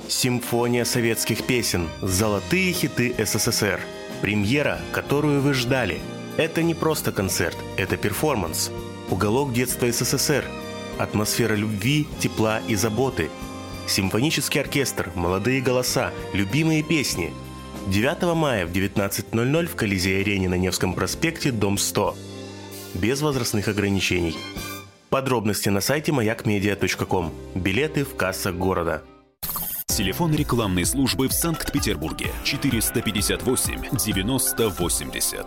Симфония советских песен. Золотые хиты СССР. Премьера, которую вы ждали. Это не просто концерт, это перформанс. Уголок детства СССР. Атмосфера любви, тепла и заботы. Симфонический оркестр, молодые голоса, любимые песни. 9 мая в 19:00 в Колизей-арене на Невском проспекте, дом 100. Без возрастных ограничений. Подробности на сайте maякmedia.com. Билеты в кассах города. Телефон рекламной службы в Санкт-Петербурге 458 90 80.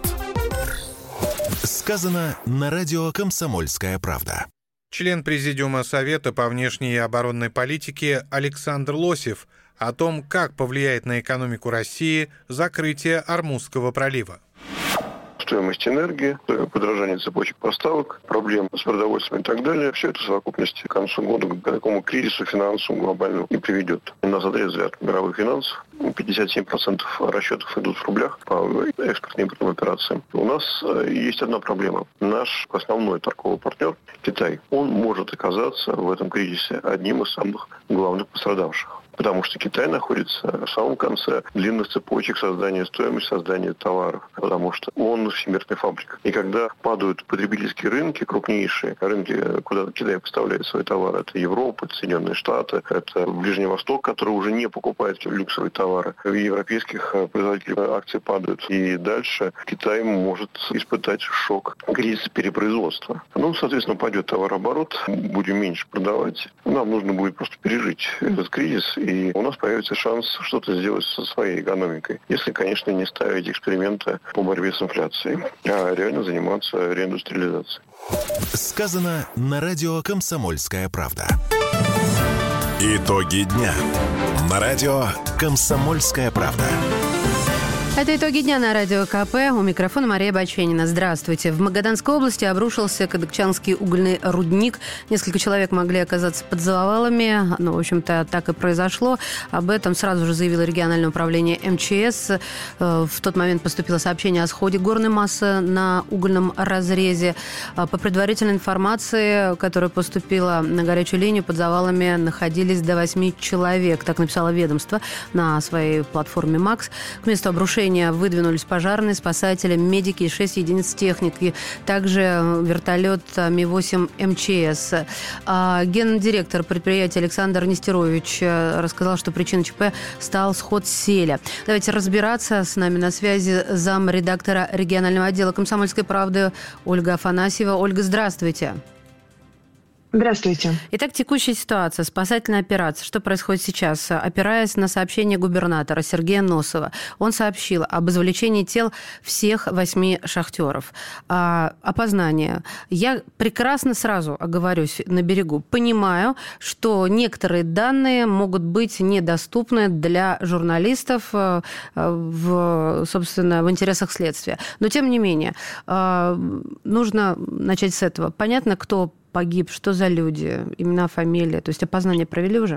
Сказано на радио «Комсомольская правда». Член Президиума Совета по внешней и оборонной политике Александр Лосев о том, как повлияет на экономику России закрытие Ормузского пролива. Стоимость энергии, подорожание цепочек поставок, проблемы с продовольствием и так далее. Все это в совокупности к концу года к такому кризису финансовому глобальному и приведет. У нас отрезали от мировых финансов. 57% расчетов идут в рублях по экспортно-импортным операциям. У нас есть одна проблема. Наш основной торговый партнер, Китай, он может оказаться в этом кризисе одним из самых главных пострадавших. Потому что Китай находится в самом конце длинных цепочек создания стоимости, создания товаров. Потому что он всемирная фабрика. И когда падают потребительские рынки, крупнейшие рынки, куда Китай поставляет свои товары, это Европа, это Соединенные Штаты, это Ближний Восток, который уже не покупает люксовые товары. У европейских производителей акции падают. И дальше Китай может испытать шок кризиса перепроизводства. Соответственно, пойдет товарооборот, будем меньше продавать. Нам нужно будет просто пережить этот кризис, и у нас появится шанс что-то сделать со своей экономикой. Если, конечно, не ставить эксперименты по борьбе с инфляцией, а реально заниматься реиндустриализацией. Сказано на радио «Комсомольская правда». Итоги дня. На радио «Комсомольская правда». Это итоги дня на радио КП. У микрофона Мария Баченина. Здравствуйте. В Магаданской области обрушился Кадыкчанский угольный рудник. Несколько человек могли оказаться под завалами. В общем-то, так и произошло. Об этом сразу же заявило региональное управление МЧС. В тот момент поступило сообщение о сходе горной массы на угольном разрезе. По предварительной информации, которая поступила на горячую линию, под завалами находились до 8 человек. Так написало ведомство на своей платформе МАКС. К месту обрушения выдвинулись пожарные, спасатели, медики и 6 единиц техники. Также вертолет Ми-8 МЧС. Гендиректор предприятия Александр Нестерович рассказал, что причиной ЧП стал сход селя. Давайте разбираться. С нами на связи замредактора регионального отдела «Комсомольской правды» Ольга Афанасьева. Ольга, здравствуйте. Здравствуйте. Итак, текущая ситуация, спасательная операция. Что происходит сейчас? Опираясь на сообщение губернатора Сергея Носова, он сообщил об извлечении тел всех 8 шахтеров. Опознание. Я прекрасно сразу оговорюсь на берегу. Понимаю, что некоторые данные могут быть недоступны для журналистов собственно, в интересах следствия. Но, тем не менее, нужно начать с этого. Понятно, кто погиб, что за люди, имена, фамилия? То есть опознание провели уже?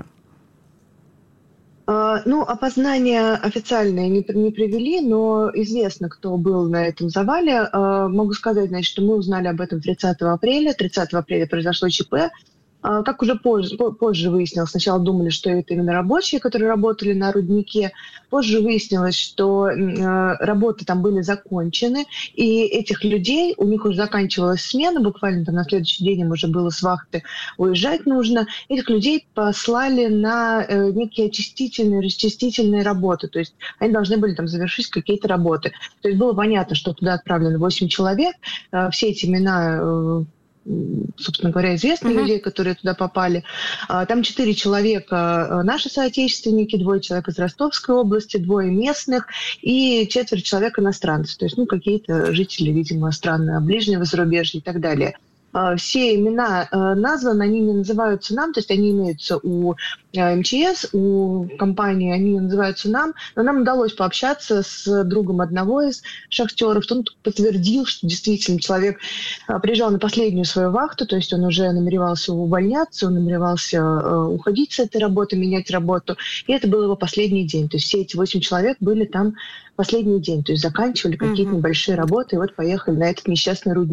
Опознание официальное не провели, но известно, кто был на этом завале. Могу сказать, что мы узнали об этом 30 апреля. 30 апреля произошло ЧП. Как уже позже выяснилось, сначала думали, что это именно рабочие, которые работали на руднике. Позже выяснилось, что работы там были закончены, и этих людей, у них уже заканчивалась смена, буквально там на следующий день им уже было с вахты уезжать нужно. Этих людей послали на некие очистительные, расчистительные работы, то есть они должны были там завершить какие-то работы. То есть было понятно, что туда отправлено 8 человек, все эти имена, собственно говоря, известных людей, которые туда попали. Там 4 человека наши соотечественники, 2 человека из Ростовской области, 2 местных и 4 человек иностранцев. То есть, какие-то жители, видимо, стран ближнего зарубежья и так далее. Все имена названы, они не называются нам, то есть они имеются у МЧС, у компании, они называются нам, но нам удалось пообщаться с другом одного из шахтеров. Он подтвердил, что действительно человек приезжал на последнюю свою вахту, то есть он уже намеревался увольняться, он намеревался уходить с этой работы, менять работу, и это был его последний день. То есть все эти 8 человек были там последний день, то есть заканчивали какие-то небольшие работы, и вот поехали на этот несчастный рудник.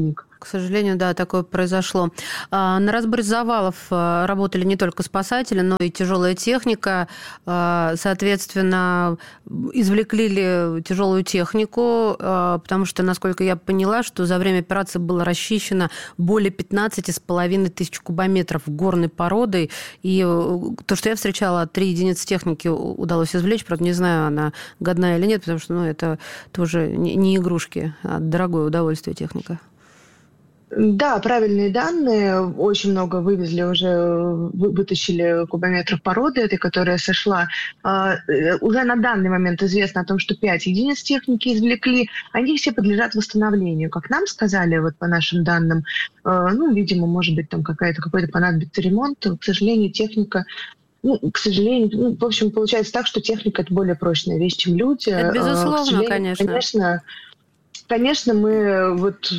К сожалению, да, такое произошло. На разборе завалов работали не только спасатели, но и тяжелая техника. Соответственно, извлекли ли тяжелую технику, потому что, насколько я поняла, что за время операции было расчищено более 15,5 тысяч кубометров горной породы. И то, что я встречала, 3 единицы техники удалось извлечь. Правда, не знаю, она годная или нет, потому что это тоже не игрушки, а дорогое удовольствие техника. Да, правильные данные. Очень много вывезли уже, вытащили кубометров породы этой, которая сошла. Уже на данный момент известно о том, что 5 единиц техники извлекли. Они все подлежат восстановлению. Как нам сказали, вот по нашим данным, видимо, может быть, там какой-то понадобится ремонт. К сожалению, техника... к сожалению, в общем, получается так, что техника – это более прочная вещь, чем люди. Это безусловно, конечно. Конечно, мы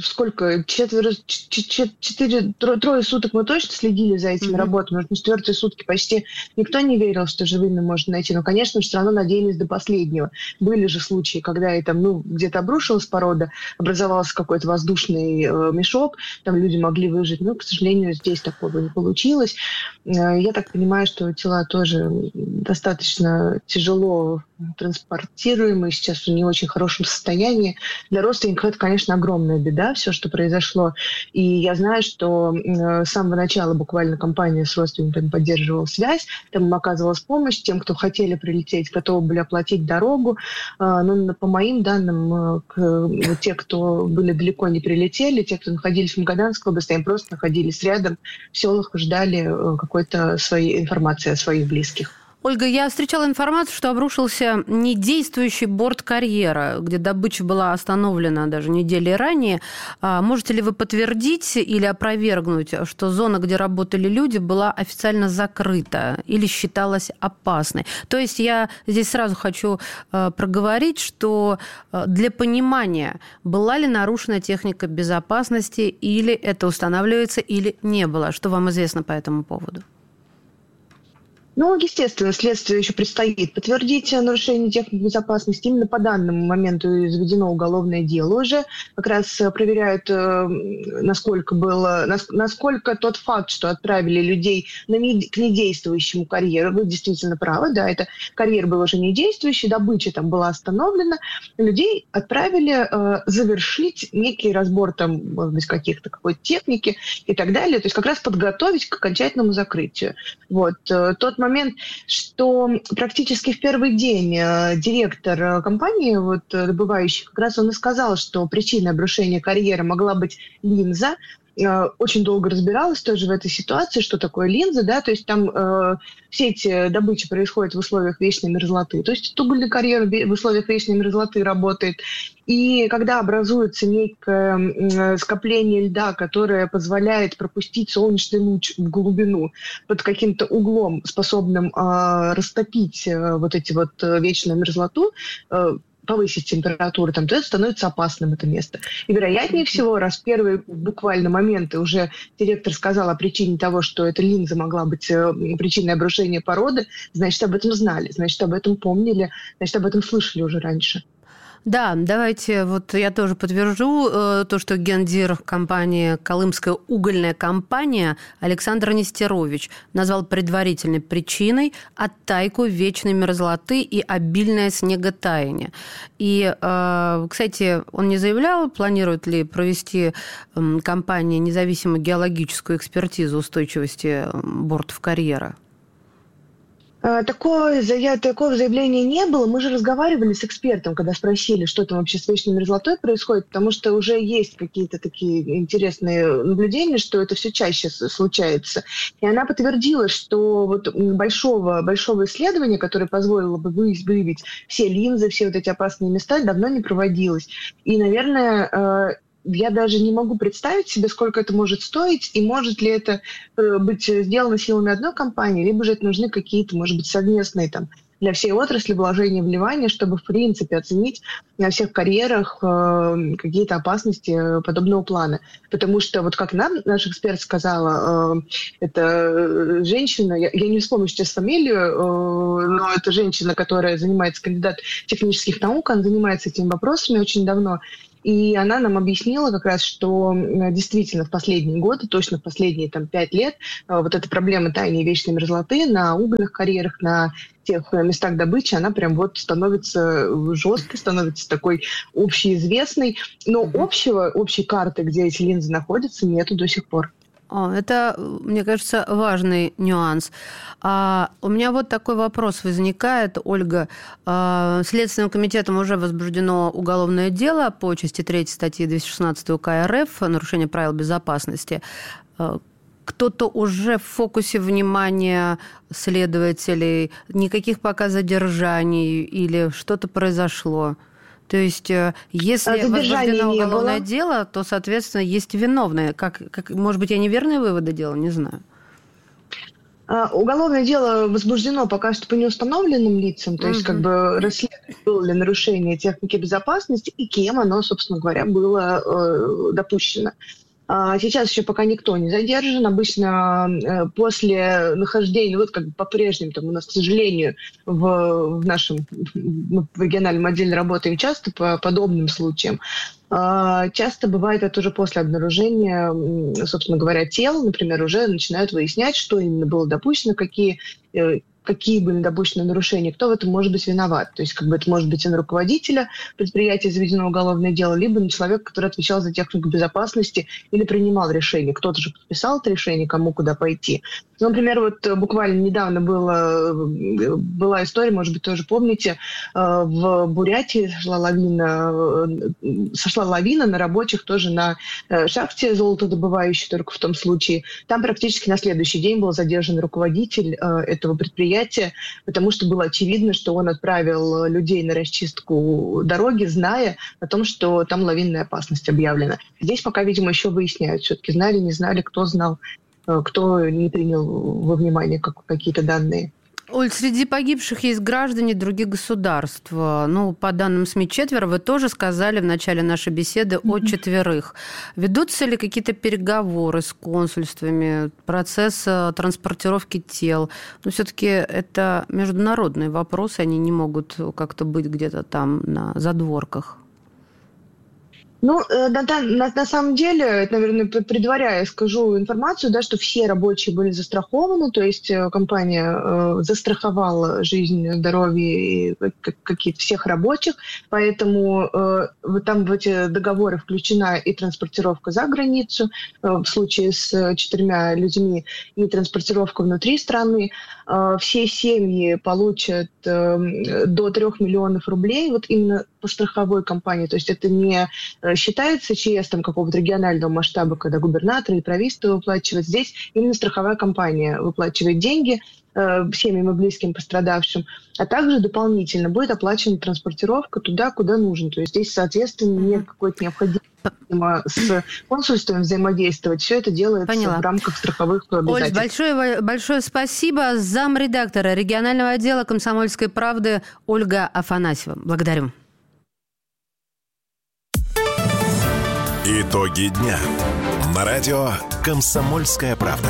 трое суток мы точно следили за этими работами. На 4-е сутки почти никто не верил, что живыми можно найти. Но, конечно, все равно надеялись до последнего. Были же случаи, когда где-то обрушилась порода, образовался какой-то воздушный мешок, там люди могли выжить. Но, к сожалению, здесь такого не получилось. Я так понимаю, что тела тоже достаточно тяжело транспортируемые, сейчас в не очень хорошем состоянии. Для родственников это, конечно, огромная беда, все, что произошло. И я знаю, что с самого начала буквально компания с родственниками поддерживала связь, там им оказывалась помощь, тем, кто хотели прилететь, готовы были оплатить дорогу. Но по моим данным, те, кто были далеко, не прилетели, те, кто находились в Магаданской области, им просто находились рядом, в селах, ждали какой-то своей информации о своих близких. Ольга, я встречала информацию, что обрушился недействующий борт карьера, где добыча была остановлена даже недели ранее. Можете ли вы подтвердить или опровергнуть, что зона, где работали люди, была официально закрыта или считалась опасной? То есть я здесь сразу хочу проговорить, что для понимания, была ли нарушена техника безопасности, или это устанавливается, или не было. Что вам известно по этому поводу? Естественно, следствие еще предстоит подтвердить нарушение техники безопасности. Именно по данному моменту заведено уголовное дело уже. Как раз проверяют, насколько тот факт, что отправили людей к недействующему карьеру. Вы действительно правы, да, это карьер был уже недействующий, добыча там была остановлена. Людей отправили завершить некий разбор там, может быть, какой-то техники и так далее. То есть как раз подготовить к окончательному закрытию. Тот момент, что практически в первый день директор компании, добывающий, как раз он и сказал, что причиной обрушения карьера могла быть линза. Очень долго разбиралась тоже в этой ситуации, что такое линза, да, то есть там все эти добычи происходят в условиях вечной мерзлоты, то есть угольный карьер в условиях вечной мерзлоты работает, и когда образуется некое скопление льда, которое позволяет пропустить солнечный луч в глубину под каким-то углом, способным растопить вечную мерзлоту, повысить температуру, то это становится опасным, это место. И вероятнее всего, раз первые буквально моменты уже директор сказал о причине того, что эта линза могла быть причиной обрушения породы, значит, об этом знали, значит, об этом помнили, значит, об этом слышали уже раньше. Да, давайте, я тоже подтвержу то, что гендир компании «Колымская угольная компания» Александр Нестерович назвал предварительной причиной оттайку вечной мерзлоты и обильное снеготаяние. И, кстати, он не заявлял, планирует ли провести компания независимую геологическую экспертизу устойчивости бортов карьера. Такого заявления не было. Мы же разговаривали с экспертом, когда спросили, что там вообще с вечной мерзлотой происходит, потому что уже есть какие-то такие интересные наблюдения, что это все чаще случается. И она подтвердила, что большого исследования, которое позволило бы выявить все линзы, все эти опасные места, давно не проводилось. И, наверное, я даже не могу представить себе, сколько это может стоить, и может ли это быть сделано силами одной компании, либо же это нужны какие-то, может быть, совместные для всей отрасли вложения, вливания, чтобы, в принципе, оценить на всех карьерах какие-то опасности подобного плана. Потому что, как нам наш эксперт сказала, это женщина, я не вспомню сейчас фамилию, но это женщина, которая кандидат технических наук, она занимается этими вопросами очень давно. И она нам объяснила как раз, что действительно в последние годы, точно в последние 5 лет, вот эта проблема таяния вечной мерзлоты на угольных карьерах, на тех местах добычи, она прям вот становится жесткой, становится такой общеизвестной. Но общей карты, где эти линзы находятся, нету до сих пор. Это, мне кажется, важный нюанс. У меня вот такой вопрос возникает, Ольга. Следственным комитетом уже возбуждено уголовное дело по части 3 статьи 216 УК РФ «Нарушение правил безопасности». Кто-то уже в фокусе внимания следователей, никаких пока задержаний или что-то произошло? То есть, если возбуждено уголовное дело, то, соответственно, есть виновные. Может быть, я неверные выводы делала, не знаю. Уголовное дело возбуждено пока что по неустановленным лицам, то есть расследование, было ли нарушение техники безопасности и кем оно, собственно говоря, было допущено. Сейчас еще пока никто не задержан. Обычно после нахождения, по-прежнему у нас, к сожалению, в нашем в региональном отделе работаем часто по подобным случаям. Часто бывает это уже после обнаружения, собственно говоря, тел, например, уже начинают выяснять, что именно было допущено, какие были допущены нарушения, кто в этом может быть виноват. То есть это может быть и на руководителя предприятия заведено уголовное дело, либо на человека, который отвечал за технику безопасности или принимал решение. Кто-то же подписал это решение, кому куда пойти. Например, буквально недавно была история, может быть, тоже помните, в Бурятии сошла лавина на рабочих тоже на шахте золотодобывающей, только в том случае. Там практически на следующий день был задержан руководитель этого предприятия, потому что было очевидно, что он отправил людей на расчистку дороги, зная о том, что там лавинная опасность объявлена. Здесь пока, видимо, еще выясняют, все-таки знали, не знали, кто знал, кто не принял во внимание какие-то данные. Оль, среди погибших есть граждане других государств. По данным СМИ 4, вы тоже сказали в начале нашей беседы о 4. Ведутся ли какие-то переговоры с консульствами, процесс транспортировки тел? Все-таки это международные вопросы, они не могут как-то быть где-то там на задворках. На самом деле, наверное, предваряя, скажу информацию, что все рабочие были застрахованы, то есть компания застраховала жизнь, здоровье какие-то всех рабочих, поэтому там в эти договоры включена и транспортировка за границу, в случае с 4 людьми, и транспортировка внутри страны. Все семьи получат до 3 миллионов рублей именно по страховой компании, то есть это не считается ЧС какого-то регионального масштаба, когда губернатор и правительство выплачивают. Здесь именно страховая компания выплачивает деньги семьям и близким пострадавшим, а также дополнительно будет оплачена транспортировка туда, куда нужно. То есть здесь, соответственно, нет какой-то необходимости с консульством взаимодействовать. Все это делается в рамках страховых обязательств. Оль, большое спасибо. Замредактора регионального отдела «Комсомольской правды» Ольга Афанасьева. Благодарю. Итоги дня. На радио «Комсомольская правда».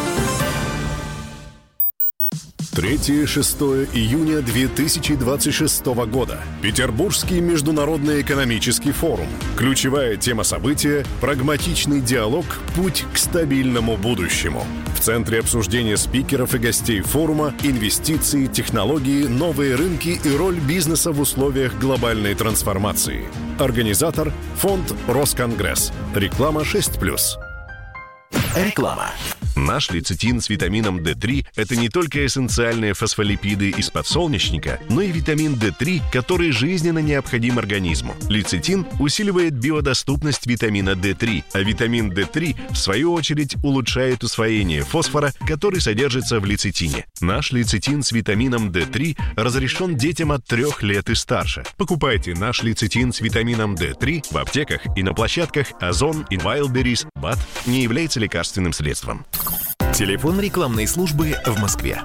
3-6 июня 2026 года. Петербургский международный экономический форум. Ключевая тема события – прагматичный диалог «Путь к стабильному будущему». В центре обсуждения спикеров и гостей форума инвестиции, технологии, новые рынки и роль бизнеса в условиях глобальной трансформации. Организатор – фонд «Росконгресс». Реклама 6+. Реклама. Наш лецитин с витамином D3 – это не только эссенциальные фосфолипиды из подсолнечника, но и витамин D3, который жизненно необходим организму. Лецитин усиливает биодоступность витамина D3, а витамин D3, в свою очередь, улучшает усвоение фосфора, который содержится в лецитине. Наш лецитин с витамином D3 разрешен детям от 3 лет и старше. Покупайте наш лецитин с витамином D3 в аптеках и на площадках Озон и Wildberries. БАД не является лекарственным средством. Телефон рекламной службы в Москве.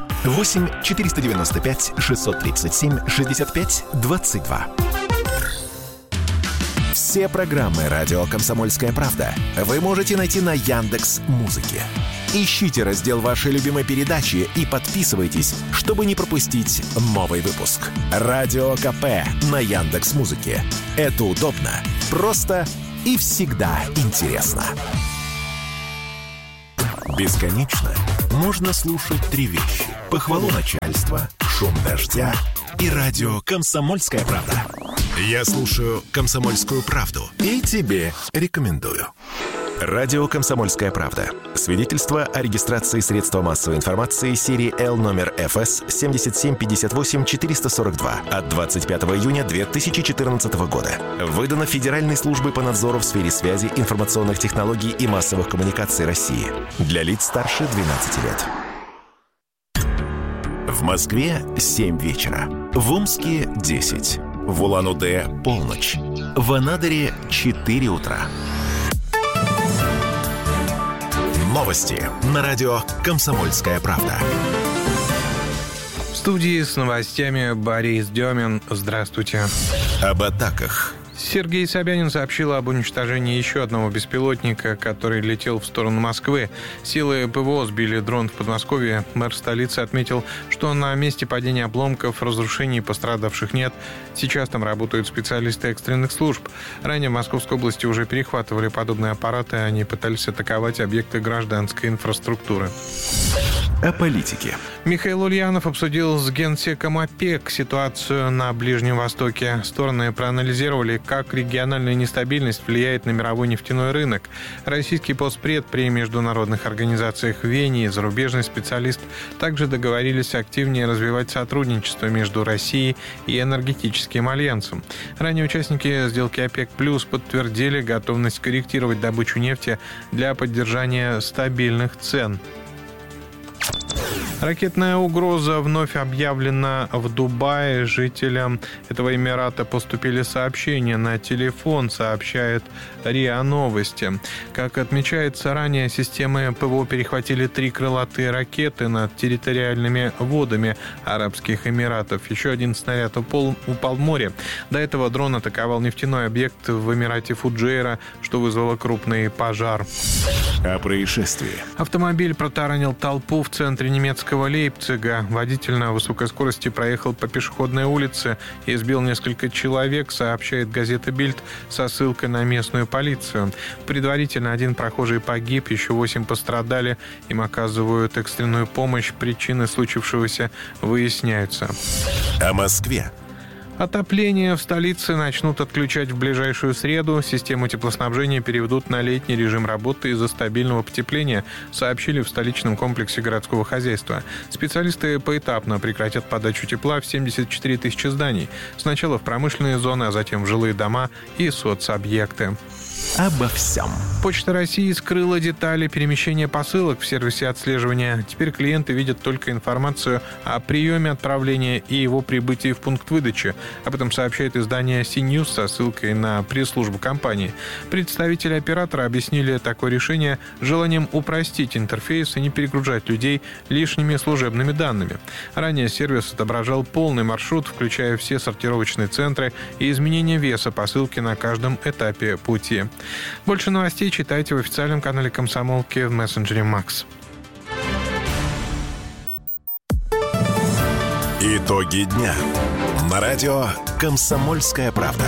8-497-637-65-22. Все программы «Радио Комсомольская правда» вы можете найти на Яндекс.Музыке. Ищите раздел вашей любимой передачи и подписывайтесь, чтобы не пропустить новый выпуск. Радио КП на Яндекс.Музыке. Это удобно, просто и всегда интересно. Бесконечно можно слушать три вещи: похвалу начальства, шум дождя и радио «Комсомольская правда». Я слушаю «Комсомольскую правду» и тебе рекомендую. Радио «Комсомольская правда». Свидетельство о регистрации средства массовой информации серии L номер ФС 7758-442 от 25 июня 2014 года. Выдано Федеральной службой по надзору в сфере связи, информационных технологий и массовых коммуникаций России. Для лиц старше 12 лет. В Москве 7 вечера. В Омске 10. В Улан-Удэ полночь. В Анадыре 4 утра. Новости на радио «Комсомольская правда». В студии с новостями Борис Демин. Здравствуйте. Об атаках. Сергей Собянин сообщил об уничтожении еще одного беспилотника, который летел в сторону Москвы. Силы ПВО сбили дрон в Подмосковье. Мэр столицы отметил, что на месте падения обломков разрушений пострадавших нет. Сейчас там работают специалисты экстренных служб. Ранее в Московской области уже перехватывали подобные аппараты. Они пытались атаковать объекты гражданской инфраструктуры. О политике. Михаил Ульянов обсудил с генсеком ОПЕК ситуацию на Ближнем Востоке. Стороны проанализировали, как региональная нестабильность влияет на мировой нефтяной рынок. Российский постпред при международных организациях в Вене и зарубежный специалист также договорились активнее развивать сотрудничество между Россией и энергетическим альянсом. Ранее участники сделки ОПЕК+ подтвердили готовность корректировать добычу нефти для поддержания стабильных цен. Ракетная угроза вновь объявлена в Дубае. Жителям этого Эмирата поступили сообщения на телефон, сообщает РИА Новости. Как отмечается ранее, системы ПВО перехватили 3 крылатые ракеты над территориальными водами Арабских Эмиратов. Еще один снаряд упал в море. До этого дрон атаковал нефтяной объект в Эмирате Фуджейра, что вызвало крупный пожар. О происшествии. Автомобиль протаранил толпу в центре немецкого Лейпцига. Водитель на высокой скорости проехал по пешеходной улице и сбил несколько человек, сообщает газета «Бильд» со ссылкой на местную полицию. Предварительно 1 прохожий погиб, еще 8 пострадали. Им оказывают экстренную помощь. Причины случившегося выясняются. О Москве. Отопление в столице начнут отключать в ближайшую среду. Систему теплоснабжения переведут на летний режим работы из-за стабильного потепления, сообщили в столичном комплексе городского хозяйства. Специалисты поэтапно прекратят подачу тепла в 74 тысячи зданий. Сначала в промышленные зоны, а затем в жилые дома и соцобъекты. Обо всем. Почта России скрыла детали перемещения посылок в сервисе отслеживания. Теперь клиенты видят только информацию о приеме отправления и его прибытии в пункт выдачи. Об этом сообщает издание CNews со ссылкой на пресс-службу компании. Представители оператора объяснили такое решение желанием упростить интерфейс и не перегружать людей лишними служебными данными. Ранее сервис отображал полный маршрут, включая все сортировочные центры и изменение веса посылки на каждом этапе пути. Больше новостей читайте в официальном канале «Комсомолки» в мессенджере Макс. Итоги дня. На радио «Комсомольская правда».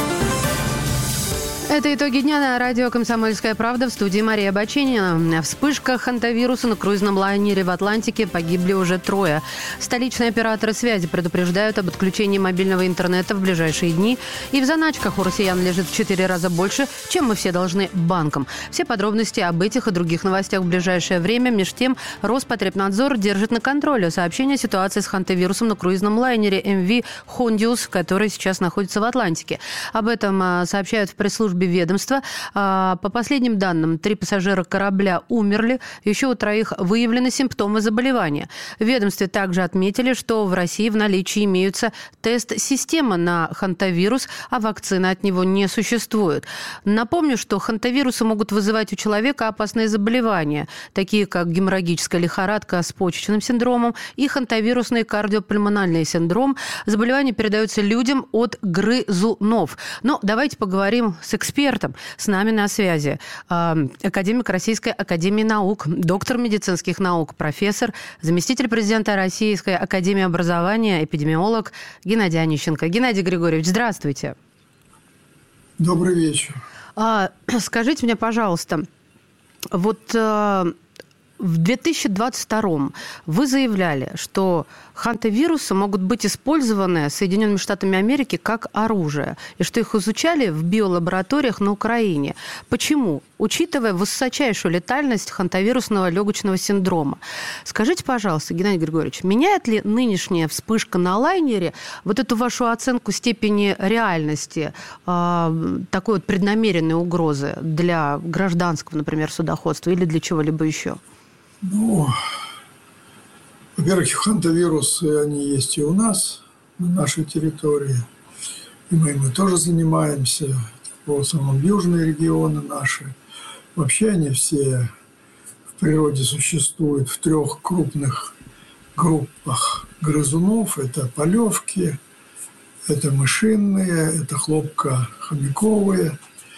Это итоги дня на радио «Комсомольская правда», в студии Мария Баченина. Вспышка хантавируса на круизном лайнере в Атлантике, погибли уже 3. Столичные операторы связи предупреждают об отключении мобильного интернета в ближайшие дни. И в заначках у россиян лежит в 4 раза больше, чем мы все должны банкам. Все подробности об этих и других новостях в ближайшее время. Меж тем, Роспотребнадзор держит на контроле сообщение о ситуации с хантавирусом на круизном лайнере MV Hondius, который сейчас находится в Атлантике. Об этом сообщают в пресс-службе ведомства. По последним данным, 3 пассажира корабля умерли, еще у 3 выявлены симптомы заболевания. В ведомстве также отметили, что в России в наличии имеются тест-система на хантавирус, а вакцины от него не существует. Напомню, что хантавирусы могут вызывать у человека опасные заболевания, такие как геморрагическая лихорадка с почечным синдромом и хантавирусный кардиопульмональный синдром. Заболевания передаются людям от грызунов. Но давайте поговорим с экспертом экспертом. С нами на связи академик Российской академии наук, доктор медицинских наук, профессор, заместитель президента Российской академии образования, эпидемиолог Геннадий Онищенко. Геннадий Григорьевич, здравствуйте. Добрый вечер. Скажите мне, пожалуйста, вот в 2022 вы заявляли, что хантавирусы могут быть использованы Соединенными Штатами Америки как оружие, и что их изучали в биолабораториях на Украине. Почему? Учитывая высочайшую летальность хантавирусного легочного синдрома. Скажите, пожалуйста, Геннадий Григорьевич, меняет ли нынешняя вспышка на лайнере вот эту вашу оценку степени реальности такой вот преднамеренной угрозы для гражданского, например, судоходства или для чего-либо еще? Ну, во-первых, хантавирусы, они есть и у нас, на нашей территории. И мы тоже занимаемся, в основном южные регионы наши. Вообще они все в природе существуют в 3 крупных группах грызунов. Это полевки, это мышиные, это хлопко-хомяковые.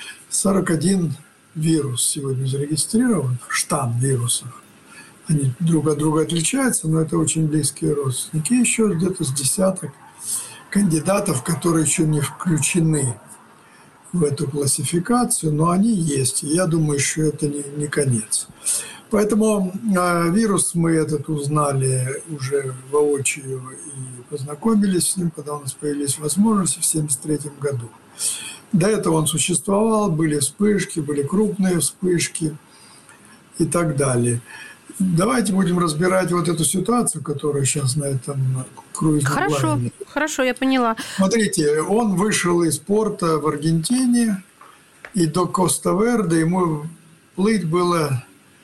41 вирус сегодня зарегистрирован, штамм вирусов. Они друг от друга отличаются, но это очень близкие родственники. И еще где-то с десяток кандидатов, которые еще не включены в эту классификацию, но они есть. И я думаю, что это не конец. Поэтому вирус мы этот узнали уже воочию и познакомились с ним, когда у нас появились возможности в 1973 году. До этого он существовал, были вспышки, были крупные вспышки и так далее. Давайте будем разбирать вот эту ситуацию, которая сейчас на этом круизном лайнере. Хорошо, я поняла. Смотрите, он вышел из порта в Аргентине, и до Коста-Верде ему плыть было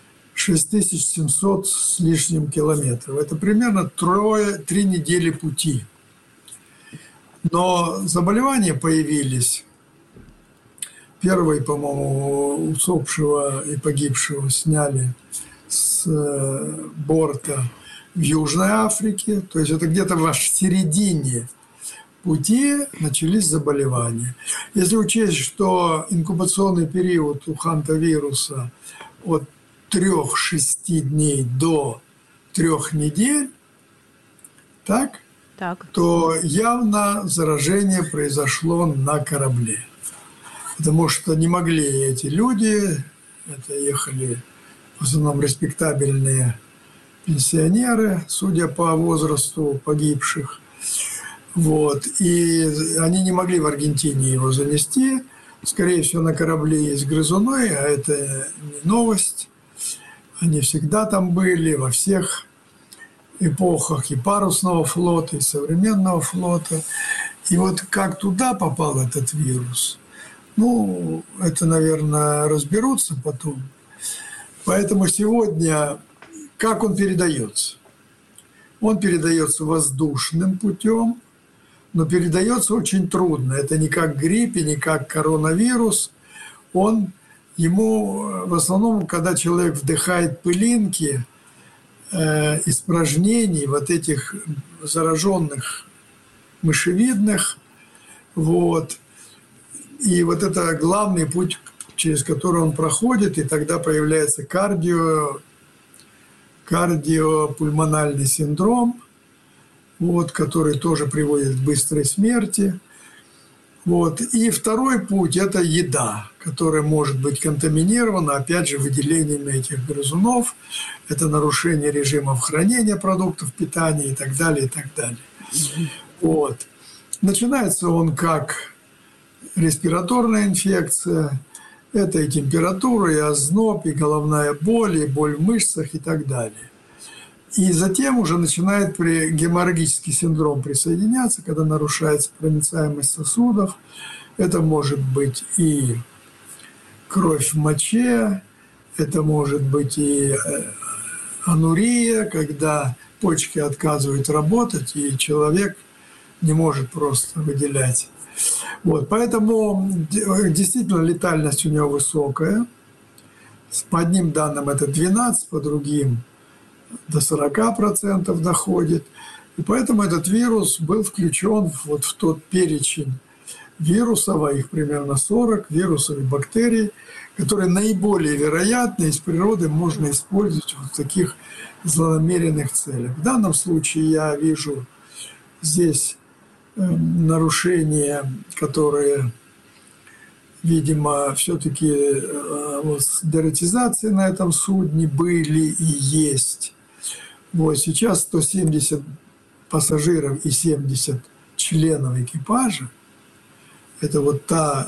6700 с лишним километров. Это примерно 3 недели пути. Но заболевания появились. Первый, по-моему, усопшего и погибшего сняли с борта в Южной Африке. То есть это где-то в середине пути начались заболевания. Если учесть, что инкубационный период у хантавируса от 3-6 дней до 3 недель, так, то явно заражение произошло на корабле. Потому что не могли эти люди, это ехали в основном респектабельные пенсионеры, судя по возрасту погибших. Вот. И они не могли в Аргентине его занести. Скорее всего, на корабле есть грызуны, а это не новость. Они всегда там были, во всех эпохах и парусного флота, и современного флота. И вот как туда попал этот вирус, ну, это, наверное, разберутся потом. Поэтому сегодня, как он передается? Он передается воздушным путем, но передается очень трудно. Это не как грипп и не как коронавирус. Ему в основном, когда человек вдыхает пылинки испражнений вот этих зараженных мышевидных, вот, и вот это главный путь, через который он проходит, и тогда появляется кардиопульмональный синдром, вот, который тоже приводит к быстрой смерти. Вот. И второй путь – это еда, которая может быть контаминирована, опять же, выделениями этих грызунов. Это нарушение режимов хранения продуктов питания и так далее, и так далее. Вот. Начинается он как респираторная инфекция. Это и температура, и озноб, и головная боль, и боль в мышцах и так далее. И затем уже начинает геморрагический синдром присоединяться, когда нарушается проницаемость сосудов. Это может быть и кровь в моче, это может быть и анурия, когда почки отказывают работать, и человек не может просто выделять. Вот, поэтому действительно летальность у него высокая. По одним данным это 12, по другим до 40% доходит. И поэтому этот вирус был включен вот в тот перечень вирусов, а их примерно 40, вирусов и бактерий, которые наиболее вероятно из природы можно использовать в таких злонамеренных целях. В данном случае я вижу здесь нарушения, которые, видимо, все-таки с дератизацией на этом судне были и есть. Вот сейчас 170 пассажиров и 70 членов экипажа – это вот та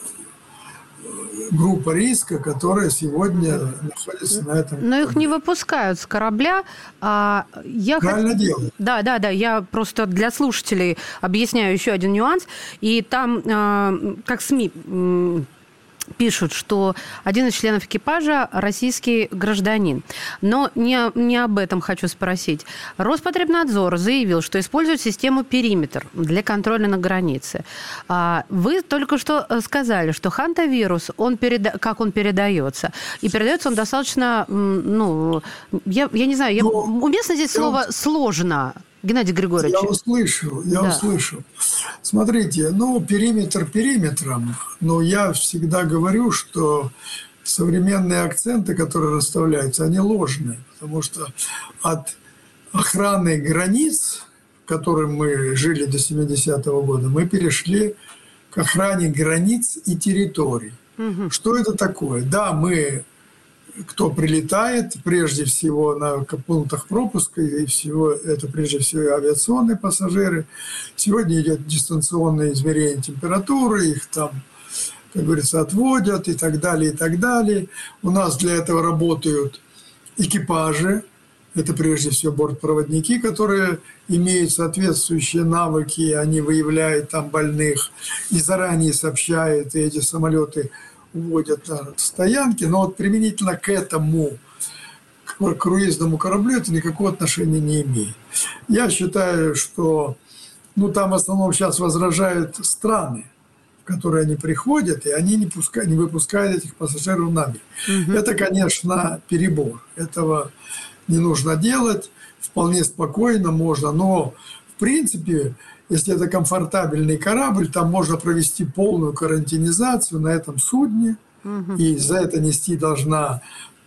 группа риска, которая сегодня находится на этом. Но их не выпускают с корабля. Правильно делают. Да. Я просто для слушателей объясняю еще один нюанс. И там, как СМИ пишут, что один из членов экипажа российский гражданин. Но не об этом хочу спросить. Роспотребнадзор заявил, что использует систему «Периметр» для контроля на границе. Вы только что сказали, что хантавирус, как он передается? И передается он достаточно, я не знаю, уместно здесь слово «сложно»? Геннадий Григорьевич. Я услышал. Смотрите, периметр периметром, но я всегда говорю, что современные акценты, которые расставляются, они ложные, потому что от охраны границ, в которой мы жили до 70-го года, мы перешли к охране границ и территорий. Угу. Что это такое? Да, кто прилетает, прежде всего на пунктах пропуска, и это прежде всего авиационные пассажиры. Сегодня идет дистанционное измерение температуры, их там, как говорится, отводят и так далее, и так далее. У нас для этого работают экипажи, это прежде всего бортпроводники, которые имеют соответствующие навыки, они выявляют там больных и заранее сообщают, и эти самолеты уводят на стоянки, но вот применительно к этому, к круизному кораблю, это никакого отношения не имеет. Я считаю, что там в основном сейчас возражают страны, в которые они приходят, и они не выпускают этих пассажиров на берег. Угу. Это, конечно, перебор. Этого не нужно делать. Вполне спокойно можно, но в принципе, если это комфортабельный корабль, там можно провести полную карантинизацию на этом судне, и за это нести должна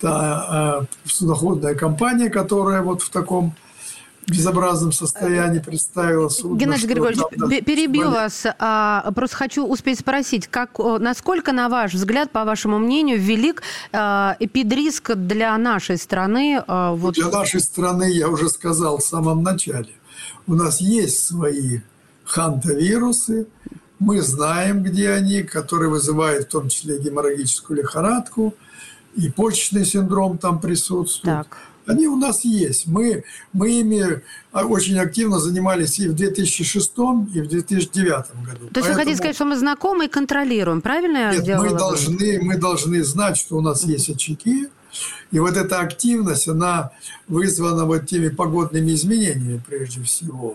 та судоходная компания, которая вот в таком безобразном состоянии представила судно. Геннадий Григорьевич, перебью вас. Просто хочу успеть спросить, насколько, на ваш взгляд, по вашему мнению, велик эпидриск для нашей страны? Для нашей страны, я уже сказал в самом начале, у нас есть свои хантавирусы, мы знаем, где они, которые вызывают в том числе геморрагическую лихорадку, и почечный синдром там присутствует. Так. Они у нас есть. Мы ими очень активно занимались и в 2006, и в 2009 году. То есть вы хотите сказать, что мы знакомы и контролируем, правильно? Нет, мы должны знать, что у нас есть очаги, и вот эта активность, она вызвана вот теми погодными изменениями, прежде всего,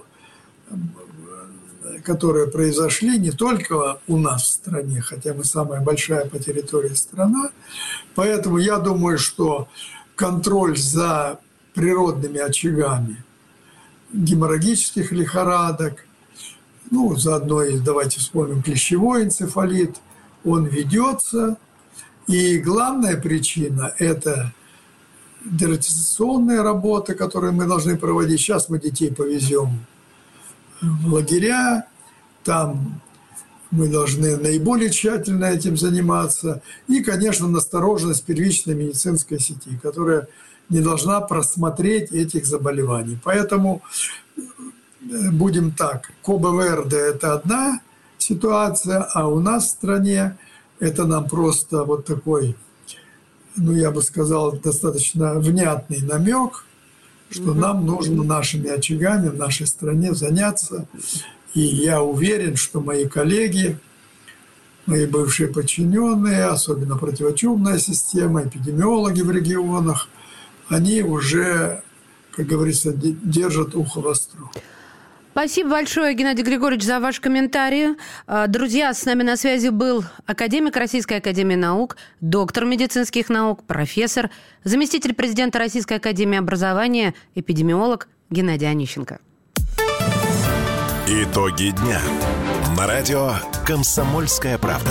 которые произошли не только у нас в стране, хотя мы самая большая по территории страна. Поэтому я думаю, что контроль за природными очагами геморрагических лихорадок, заодно и давайте вспомним клещевой энцефалит, он ведется. И главная причина – это дератизационная работа, которую мы должны проводить. Сейчас мы детей повезем в лагеря, там мы должны наиболее тщательно этим заниматься. И, конечно, настороженность первичной медицинской сети, которая не должна просмотреть этих заболеваний. Поэтому будем так, Кабо-Верде – это одна ситуация, а у нас в стране это нам просто вот такой, я бы сказал, достаточно внятный намек, что нам нужно нашими очагами в нашей стране заняться. И я уверен, что мои коллеги, мои бывшие подчиненные, особенно противочумная система, эпидемиологи в регионах, они уже, как говорится, держат ухо востро. Спасибо большое, Геннадий Григорьевич, за ваш комментарий. Друзья, с нами на связи был академик Российской академии наук, доктор медицинских наук, профессор, заместитель президента Российской академии образования, эпидемиолог Геннадий Онищенко. Итоги дня на радио «Комсомольская правда».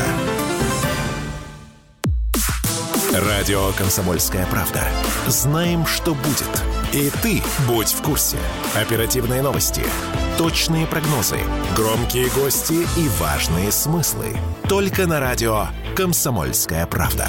Радио «Комсомольская правда». Знаем, что будет. И ты будь в курсе. Оперативные новости, точные прогнозы, громкие гости и важные смыслы. Только на радио «Комсомольская правда».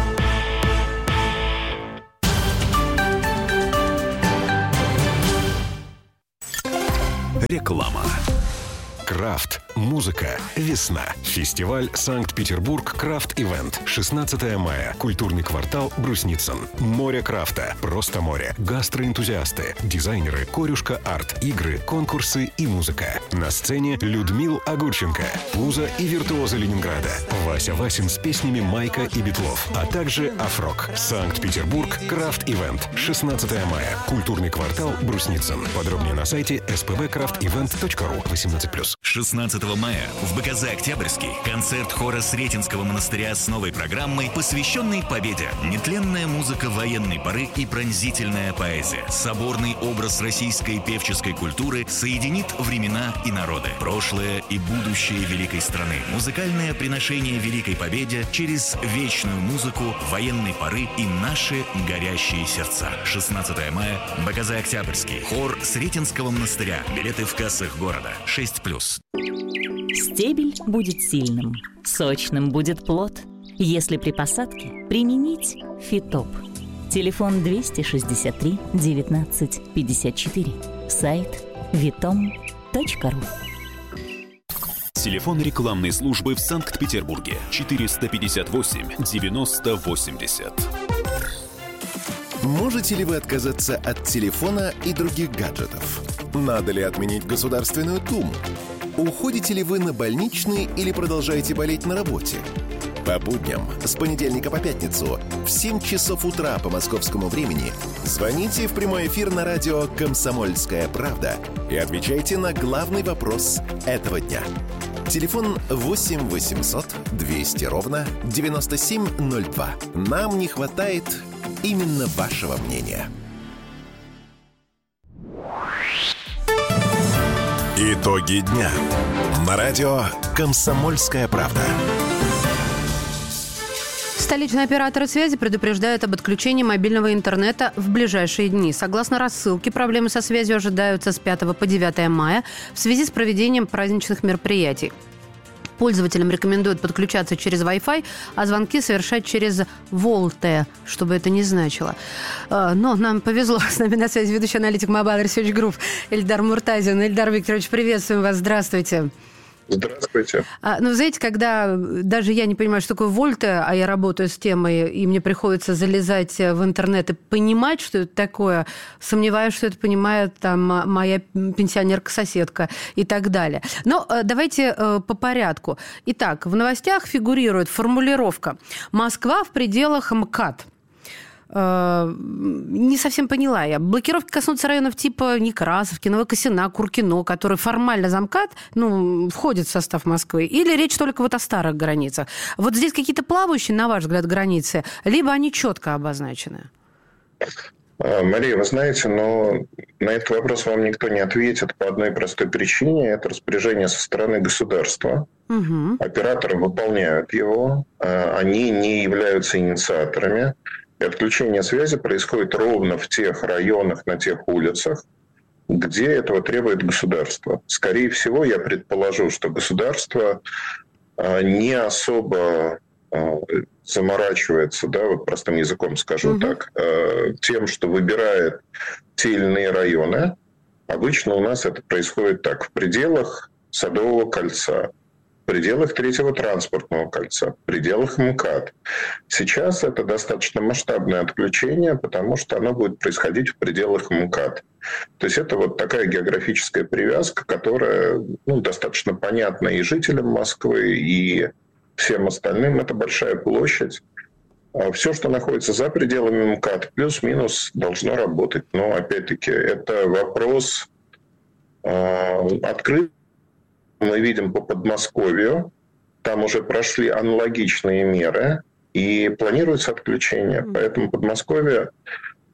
Реклама. Крафт. Музыка. Весна. Фестиваль «Санкт-Петербург Крафт Ивент». 16 мая. Культурный квартал Брусницын. Море крафта. Просто море. Гастроэнтузиасты. Дизайнеры. Корюшка Арт. Игры, конкурсы и музыка. На сцене Людмил Огурченко. Пузо и виртуозы Ленинграда. Вася Васин с песнями Майка и Битлов. А также Афрок. Санкт-Петербург Крафт Ивент. 16 мая. Культурный квартал Брусницын. Подробнее на сайте spbcraftevent.ru. 18+. 16 мая в БКЗ «Октябрьский» концерт хора Сретенского монастыря с новой программой, посвященной победе. Нетленная музыка военной поры и пронзительная поэзия. Соборный образ российской певческой культуры соединит времена и народы, прошлое и будущее великой страны. Музыкальное приношение великой победе через вечную музыку военной поры и наши горящие сердца. 16 мая, БКЗ «Октябрьский», хор Сретенского монастыря. Билеты в кассах города. 6+. Стебель будет сильным, сочным будет плод, если при посадке применить Фитоп. Телефон 263 19 54. Сайт vitom.ru. Телефон рекламной службы в Санкт-Петербурге 458 90 80. Можете ли вы отказаться от телефона и других гаджетов? Надо ли отменить Государственную Думу? Уходите ли вы на больничный или продолжаете болеть на работе? По будням с понедельника по пятницу в 7 часов утра по московскому времени звоните в прямой эфир на радио «Комсомольская правда» и отвечайте на главный вопрос этого дня. Телефон 8 800 200 ровно 9702. Нам не хватает именно вашего мнения. Итоги дня на радио «Комсомольская правда». Столичные операторы связи предупреждают об отключении мобильного интернета в ближайшие дни. Согласно рассылке, проблемы со связью ожидаются с 5 по 9 мая в связи с проведением праздничных мероприятий. Пользователям рекомендуют подключаться через Wi-Fi, а звонки совершать через VoLTE, что бы это ни значило. Но нам повезло. С нами на связи ведущий аналитик Mobile Research Group Эльдар Муртазин. Эльдар Викторович, приветствуем вас. Здравствуйте. Здравствуйте. Ну, знаете, когда даже я не понимаю, что такое VoLTE, а я работаю с темой, и мне приходится залезать в интернет и понимать, что это такое, сомневаюсь, что это понимает там моя пенсионерка-соседка и так далее. Но давайте по порядку. Итак, в новостях фигурирует формулировка «Москва в пределах МКАД». Не совсем поняла я. Блокировки коснутся районов типа Некрасовки, Новокосина, Куркино, которые формально за МКАД, входят в состав Москвы, или речь только вот о старых границах? Вот здесь какие-то плавающие, на ваш взгляд, границы, либо они четко обозначены? Мария, вы знаете, но на этот вопрос вам никто не ответит по одной простой причине. Это распоряжение со стороны государства. Угу. Операторы выполняют его, они не являются инициаторами. И отключение связи происходит ровно в тех районах, на тех улицах, где этого требует государство. Скорее всего, я предположу, что государство не особо заморачивается, вот простым языком скажу так, тем, что выбирает те или иные районы. Обычно у нас это происходит так: в пределах Садового кольца, в пределах Третьего транспортного кольца, в пределах МКАД. Сейчас это достаточно масштабное отключение, потому что оно будет происходить в пределах МКАД. То есть это вот такая географическая привязка, которая достаточно понятна и жителям Москвы, и всем остальным. Это большая площадь. Все, что находится за пределами МКАД, плюс-минус должно работать. Но, опять-таки, это вопрос открыт. Мы видим по Подмосковью, там уже прошли аналогичные меры, и планируется отключение. Поэтому Подмосковье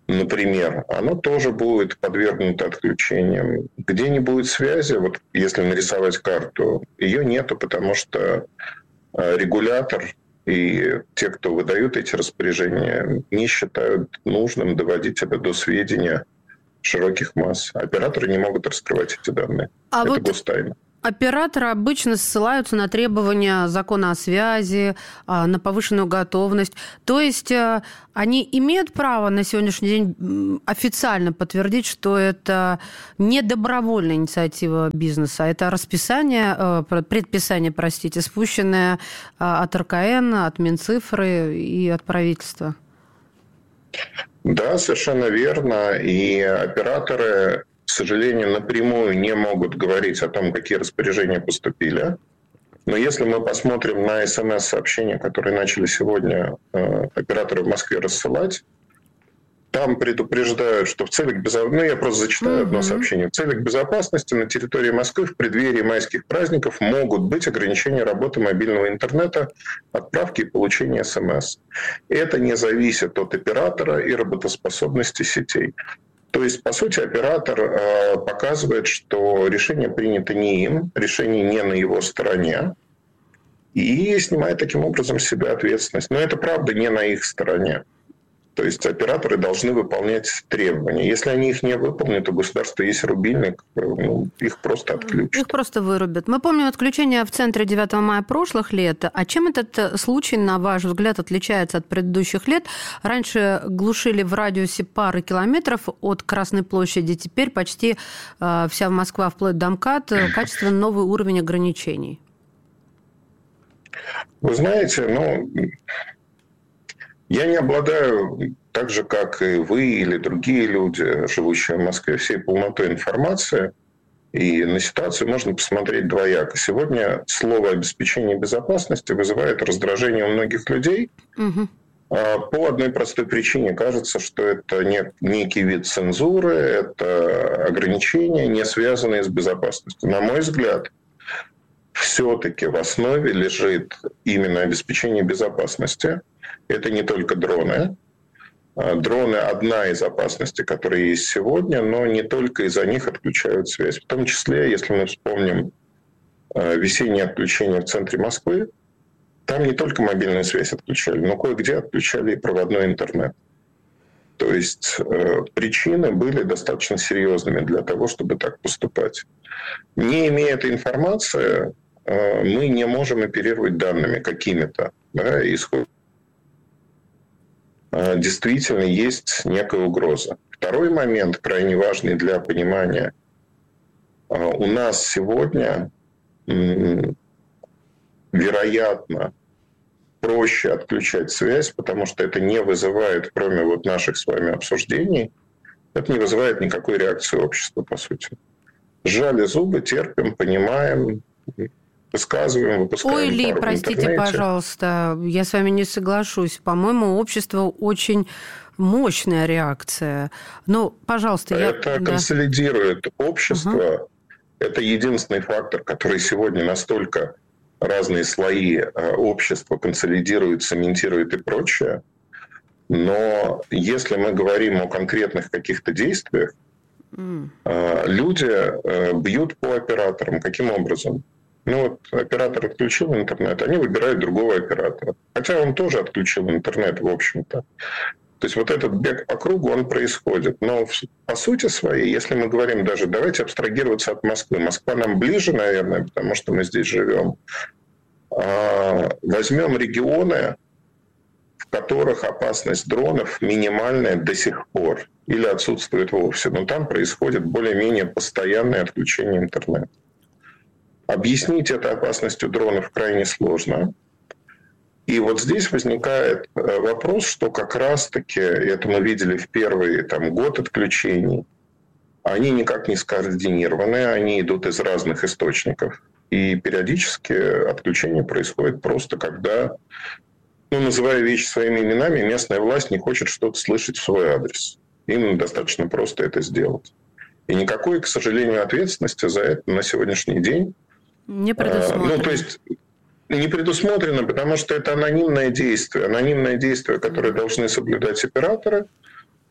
например, оно тоже будет подвергнуто отключениям. Где не будет связи, вот если нарисовать карту, ее нету, потому что регулятор и те, кто выдают эти распоряжения, не считают нужным доводить это до сведения широких масс. Операторы не могут раскрывать эти данные. Это гостайна. Операторы обычно ссылаются на требования закона о связи, на повышенную готовность. То есть они имеют право на сегодняшний день официально подтвердить, что это не добровольная инициатива бизнеса, а это предписание, спущенное от РКН, от Минцифры и от правительства. Да, совершенно верно. И операторы, к сожалению, напрямую не могут говорить о том, какие распоряжения поступили. Но если мы посмотрим на СМС-сообщения, которые начали сегодня операторы в Москве рассылать, там предупреждают, что в целях безопасности, я просто зачитаю одно сообщение, в целях безопасности на территории Москвы в преддверии майских праздников могут быть ограничения работы мобильного интернета, отправки и получения СМС. Это не зависит от оператора и работоспособности сетей. То есть, по сути, оператор показывает, что решение принято не им, решение не на его стороне, и снимает таким образом с себя ответственность. Но это, правда, не на их стороне. То есть операторы должны выполнять требования. Если они их не выполнят, у государства есть рубильник, их просто отключат. Их просто вырубят. Мы помним отключение в центре 9 мая прошлых лет. А чем этот случай, на ваш взгляд, отличается от предыдущих лет? Раньше глушили в радиусе пары километров от Красной площади. Теперь почти вся Москва, вплоть до МКАД, качественно новый уровень ограничений. Вы знаете, я не обладаю, так же, как и вы или другие люди, живущие в Москве, всей полнотой информации. И на ситуацию можно посмотреть двояко. Сегодня слово «обеспечение безопасности» вызывает раздражение у многих людей. По одной простой причине. Кажется, что это некий вид цензуры, это ограничения, не связанные с безопасностью. На мой взгляд, все-таки в основе лежит именно обеспечение безопасности. Это не только дроны. Дроны – одна из опасностей, которые есть сегодня, но не только из-за них отключают связь. В том числе, если мы вспомним весеннее отключение в центре Москвы, там не только мобильную связь отключали, но кое-где отключали и проводной интернет. То есть причины были достаточно серьезными для того, чтобы так поступать. Не имея этой информации, мы не можем оперировать данными какими-то. Действительно есть некая угроза. Второй момент, крайне важный для понимания. У нас сегодня, вероятно, проще отключать связь, потому что это не вызывает, кроме наших с вами обсуждений, это не вызывает никакой реакции общества, по сути. Сжали зубы, терпим, понимаем, высказываем, выпускаем. Ой, Ли, простите, пожалуйста, я с вами не соглашусь. По-моему, общество очень мощная реакция. Но, пожалуйста, это консолидирует общество. Это единственный фактор, который сегодня настолько разные слои общества консолидирует, цементирует и прочее. Но если мы говорим о конкретных каких-то действиях, люди бьют по операторам. Каким образом? Оператор отключил интернет, они выбирают другого оператора. Хотя он тоже отключил интернет, в общем-то. То есть этот бег по кругу, он происходит. Но по сути своей, если мы говорим даже, давайте абстрагироваться от Москвы. Москва нам ближе, наверное, потому что мы здесь живем. Возьмем регионы, в которых опасность дронов минимальная до сих пор или отсутствует вовсе. Но там происходит более-менее постоянное отключение интернета. Объяснить это опасностью дронов крайне сложно. И здесь возникает вопрос, что как раз-таки, это мы видели в первый год отключений, они никак не скоординированы, они идут из разных источников. И периодически отключение происходит просто когда, называя вещи своими именами, местная власть не хочет что-то слышать в свой адрес. Им достаточно просто это сделать. И никакой, к сожалению, ответственности за это на сегодняшний день не предусмотрено. Не предусмотрено, потому что это анонимное действие, которое должны соблюдать операторы.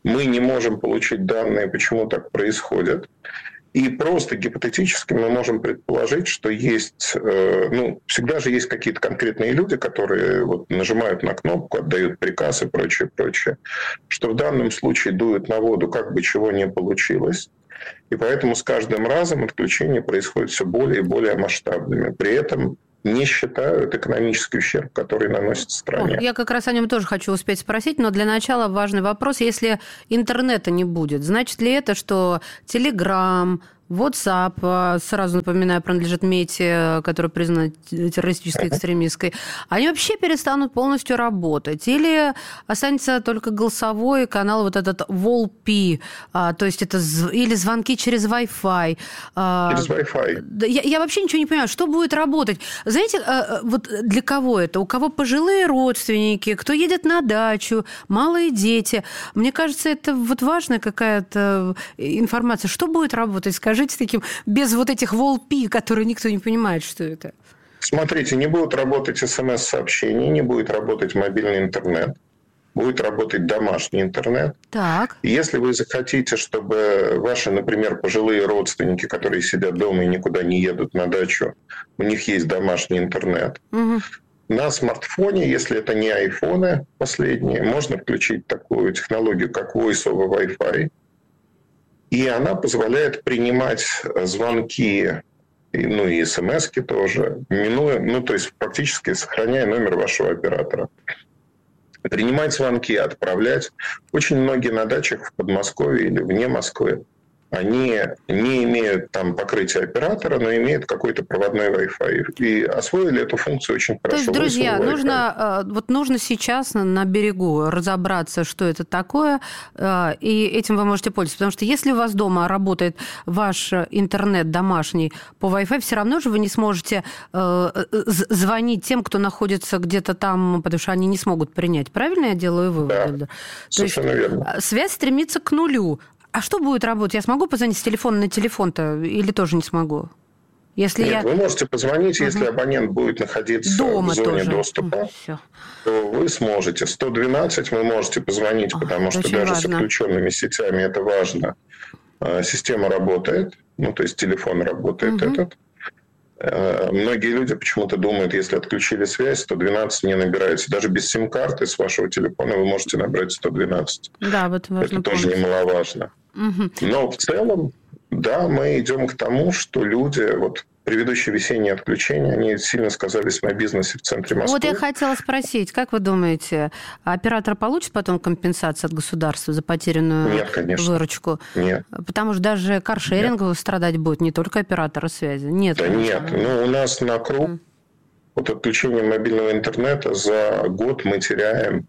мы не можем получить данные, почему так происходит. И просто гипотетически мы можем предположить, что есть, всегда же есть какие-то конкретные люди, которые вот нажимают на кнопку, отдают приказ и прочее, что в данном случае дуют на воду, как бы чего не получилось. И поэтому с каждым разом отключения происходят все более и более масштабными. При этом не считают экономический ущерб, который наносит стране. Я как раз о нем тоже хочу успеть спросить, но для начала важный вопрос. Если интернета не будет, значит ли это, что Telegram, WhatsApp, сразу напоминаю, принадлежит Мете, которая признана террористической, экстремистской, они вообще перестанут полностью работать? Или останется только голосовой канал, вот этот VoLP, то есть это или звонки через Wi-Fi? Через Wi-Fi. Я вообще ничего не понимаю, что будет работать? Знаете, вот для кого это? У кого пожилые родственники, кто едет на дачу, малые дети? Мне кажется, это вот важная какая-то информация. Что будет работать? Скажите таким, без вот этих VoLP, которые никто не понимает, что это. Смотрите, не будут работать СМС-сообщения, не будет работать мобильный интернет, будет работать домашний интернет. Так. Если вы захотите, чтобы ваши, например, пожилые родственники, которые сидят дома и никуда не едут на дачу, у них есть домашний интернет, на смартфоне, если это не айфоны последние, можно включить такую технологию, как Voice over Wi-Fi. И она позволяет принимать звонки, и смс-ки тоже, то есть фактически сохраняя номер вашего оператора. Принимать звонки, отправлять. Очень многие на дачах в Подмосковье или вне Москвы, они не имеют там покрытия оператора, но имеют какой-то проводной Wi-Fi. И освоили эту функцию очень хорошо. То есть, друзья, нужно сейчас на берегу разобраться, что это такое, и этим вы можете пользоваться. Потому что если у вас дома работает ваш интернет домашний по Wi-Fi, все равно же вы не сможете звонить тем, кто находится где-то там, потому что они не смогут принять. Правильно я делаю вывод? Да, совершенно верно. Связь стремится к нулю. А что будет работать? Я смогу позвонить с телефона на телефон-то или тоже не смогу? Нет, вы можете позвонить, если абонент будет находиться дома в зоне доступа, то вы сможете. 112 вы можете позвонить, потому что даже важно. С отключенными сетями это важно. Система работает, то есть телефон работает этот. Многие люди почему-то думают, если отключили связь, 112 не набирается. Даже без сим-карты с вашего телефона вы можете набрать 112. Да, вот важно. Это тоже немаловажно. Но в целом, да, мы идем к тому, что люди, предыдущие весенние отключения, они сильно сказались на бизнесе в центре Москвы. Вот я хотела спросить, как вы думаете, оператор получит потом компенсацию от государства за потерянную выручку? Нет. Потому что даже каршеринг страдать будет, не только операторы связи. Нет. Да нет. У нас на круг отключение мобильного интернета за год мы теряем.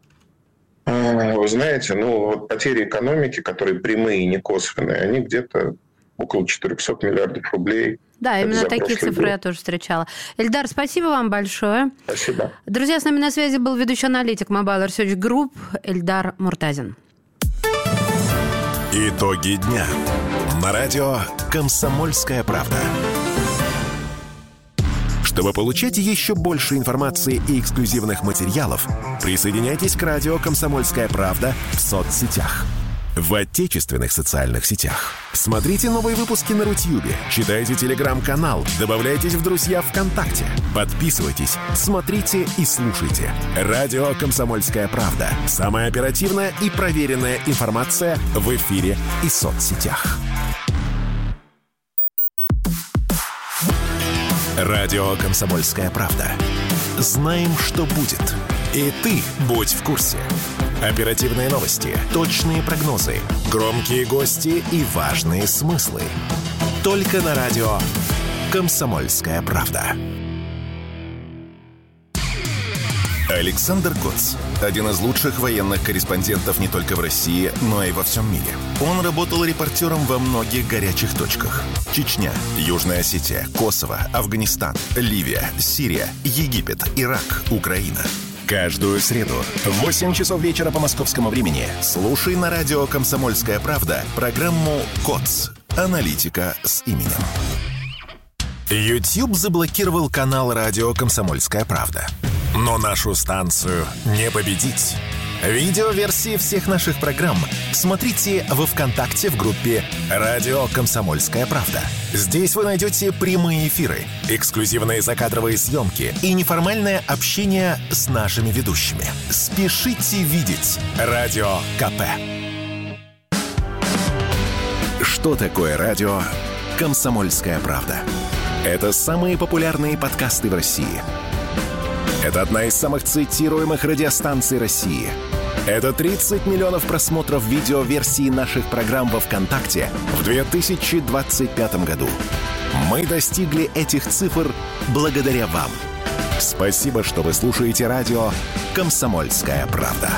Вы знаете, потери экономики, которые прямые и не косвенные, они где-то около 400 миллиардов рублей. Да, именно такие цифры я тоже встречала. Эльдар, спасибо вам большое. Спасибо. Друзья, с нами на связи был ведущий аналитик Mobile Research Group Эльдар Муртазин. Итоги дня. На радио «Комсомольская правда». Чтобы получать еще больше информации и эксклюзивных материалов, присоединяйтесь к радио «Комсомольская правда» в соцсетях. В отечественных социальных сетях. Смотрите новые выпуски на Рутьюбе, читайте телеграм-канал, добавляйтесь в друзья ВКонтакте, подписывайтесь, смотрите и слушайте. Радио «Комсомольская правда». Самая оперативная и проверенная информация в эфире и соцсетях. Радио «Комсомольская правда». Знаем, что будет. И ты будь в курсе. Оперативные новости, точные прогнозы, громкие гости и важные смыслы. Только на радио «Комсомольская правда». Александр Коц – один из лучших военных корреспондентов не только в России, но и во всем мире. Он работал репортером во многих горячих точках. Чечня, Южная Осетия, Косово, Афганистан, Ливия, Сирия, Египет, Ирак, Украина. Каждую среду в 8 часов вечера по московскому времени слушай на радио «Комсомольская правда» программу «КОЦ. Аналитика с именем». YouTube заблокировал канал радио «Комсомольская правда». Но нашу станцию не победить. Видеоверсии всех наших программ смотрите во ВКонтакте в группе «Радио Комсомольская правда». Здесь вы найдете прямые эфиры, эксклюзивные закадровые съемки и неформальное общение с нашими ведущими. Спешите видеть Радио КП. Что такое радио «Комсомольская правда»? Это самые популярные подкасты в России. Это одна из самых цитируемых радиостанций России. Это 30 миллионов просмотров видеоверсии наших программ во ВКонтакте в 2025 году. Мы достигли этих цифр благодаря вам. Спасибо, что вы слушаете радио «Комсомольская правда».